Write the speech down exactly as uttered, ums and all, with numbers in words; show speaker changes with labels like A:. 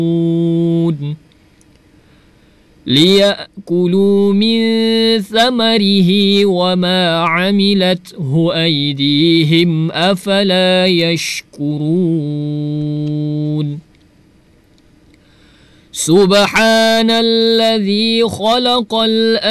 A: ليأكلوا من ثمره وما عملته أيديهم أفلا يشكرون سبحان الذي خلق الأرض